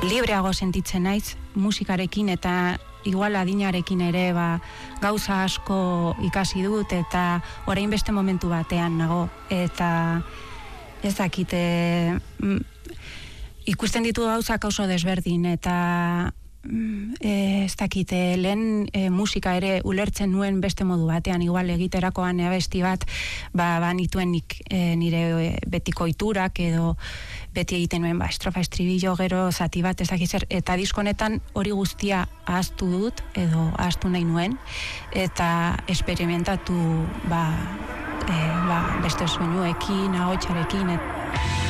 libreago sentitzen naiz musikarekin, eta igual adinarekin ere gauza asko ikasi dut, eta orain beste momentu batean nago, eta ez dakit, ikusten ditu gauzak oso desberdin, eta ez dakit, lehen musika ere ulertzen nuen beste modu batean, igual egiterakoan abesti bat, banituen nire betiko iturak, edo beti egiten nuen estrofa, estribillo, gero zati bat, ez dakit zer, eta diskonetan hori guztia ahaztu dut, edo ahaztu nahi nuen, eta esperimentatu beste soinuekin, ahotsarekin,